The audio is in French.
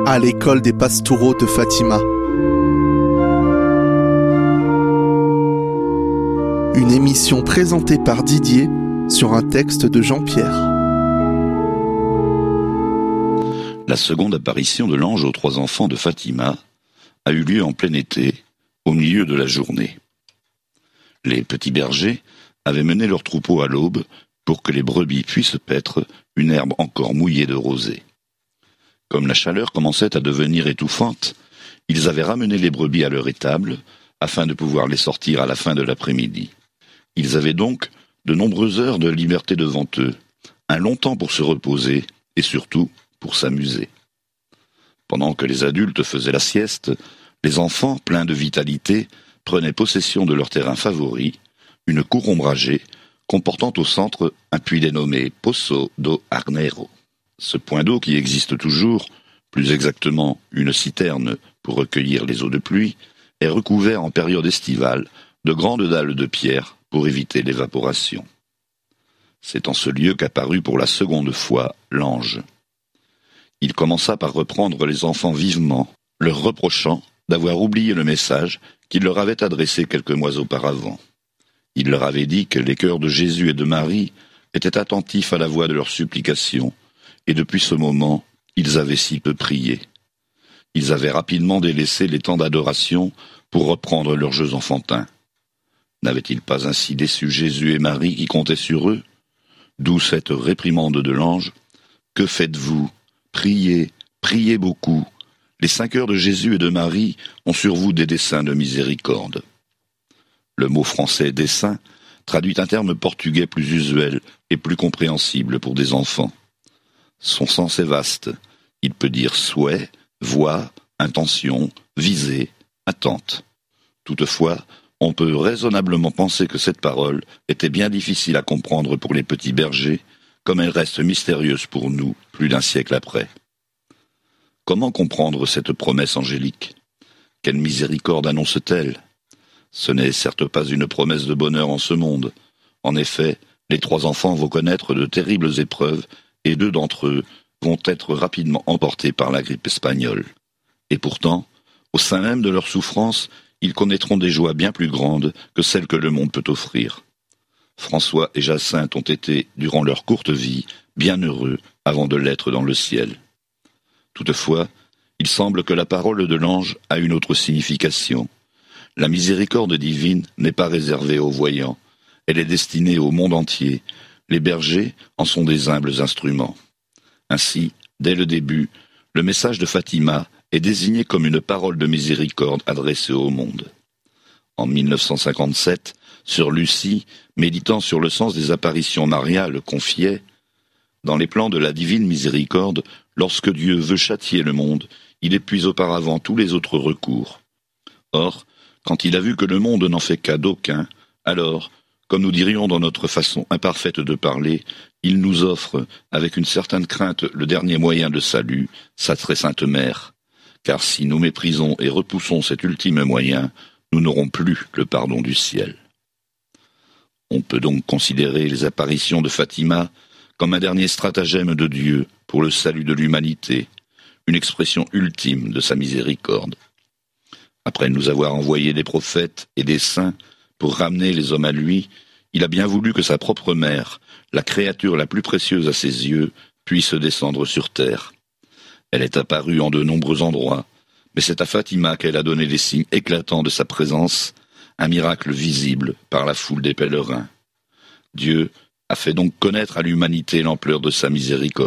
à l'école des pastoraux de Fatima. Une émission présentée par Didier sur un texte de Jean-Pierre. La seconde apparition de l'ange aux 3 enfants de Fatima a eu lieu en plein été, au milieu de la journée. Les petits bergers avaient mené leurs troupeaux à l'aube pour que les brebis puissent paître une herbe encore mouillée de rosée. Comme la chaleur commençait à devenir étouffante, ils avaient ramené les brebis à leur étable afin de pouvoir les sortir à la fin de l'après-midi. Ils avaient donc de nombreuses heures de liberté devant eux, un long temps pour se reposer et surtout pour s'amuser. Pendant que les adultes faisaient la sieste, les enfants, pleins de vitalité, prenaient possession de leur terrain favori, une cour ombragée, comportant au centre un puits dénommé Poço do Arneiro. Ce point d'eau qui existe toujours, plus exactement une citerne pour recueillir les eaux de pluie, est recouvert en période estivale de grandes dalles de pierre pour éviter l'évaporation. C'est en ce lieu qu'apparut pour la seconde fois l'ange. Il commença par reprendre les enfants vivement, leur reprochant d'avoir oublié le message qu'il leur avait adressé quelques mois auparavant. Il leur avait dit que les cœurs de Jésus et de Marie étaient attentifs à la voix de leurs supplications, et depuis ce moment, ils avaient si peu prié. Ils avaient rapidement délaissé les temps d'adoration pour reprendre leurs jeux enfantins. N'avaient-ils pas ainsi déçu Jésus et Marie qui comptaient sur eux? D'où cette réprimande de l'ange: « Que faites-vous? Priez, priez beaucoup. Les 5 heures de Jésus et de Marie ont sur vous des desseins de miséricorde. » Le mot français « dessein » traduit un terme portugais plus usuel et plus compréhensible pour des enfants. Son sens est vaste. Il peut dire souhait, voie, intention, visée, attente. Toutefois, on peut raisonnablement penser que cette parole était bien difficile à comprendre pour les petits bergers, comme elle reste mystérieuse pour nous plus d'un siècle après. Comment comprendre cette promesse angélique? Quelle miséricorde annonce-t-elle? Ce n'est certes pas une promesse de bonheur en ce monde. En effet, les 3 enfants vont connaître de terribles épreuves et 2 d'entre eux vont être rapidement emportés par la grippe espagnole. Et pourtant, au sein même de leur souffrance, ils connaîtront des joies bien plus grandes que celles que le monde peut offrir. François et Jacinthe ont été, durant leur courte vie, bien heureux avant de l'être dans le ciel. Toutefois, il semble que la parole de l'ange a une autre signification. La miséricorde divine n'est pas réservée aux voyants, elle est destinée au monde entier. Les bergers en sont des humbles instruments. Ainsi, dès le début, le message de Fatima est désigné comme une parole de miséricorde adressée au monde. En 1957, Sœur Lucie, méditant sur le sens des apparitions mariales, confiait: « Dans les plans de la divine miséricorde, lorsque Dieu veut châtier le monde, il épuise auparavant tous les autres recours. Or, quand il a vu que le monde n'en fait cas d'aucun, alors, comme nous dirions dans notre façon imparfaite de parler, il nous offre, avec une certaine crainte, le dernier moyen de salut, sa très sainte mère. Car si nous méprisons et repoussons cet ultime moyen, nous n'aurons plus le pardon du ciel. » On peut donc considérer les apparitions de Fatima comme un dernier stratagème de Dieu pour le salut de l'humanité, une expression ultime de sa miséricorde. Après nous avoir envoyé des prophètes et des saints pour ramener les hommes à lui, il a bien voulu que sa propre mère, la créature la plus précieuse à ses yeux, puisse descendre sur terre. Elle est apparue en de nombreux endroits, mais c'est à Fatima qu'elle a donné des signes éclatants de sa présence, un miracle visible par la foule des pèlerins. Dieu a fait donc connaître à l'humanité l'ampleur de sa miséricorde.